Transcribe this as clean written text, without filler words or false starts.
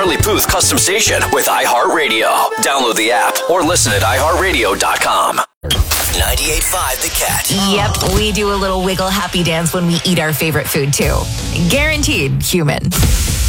Charlie Puth custom station with iHeartRadio. Download the app or listen at iHeartRadio.com. 98.5 The Cat. Yep, we do a little wiggle happy dance when we eat our favorite food too. Guaranteed human.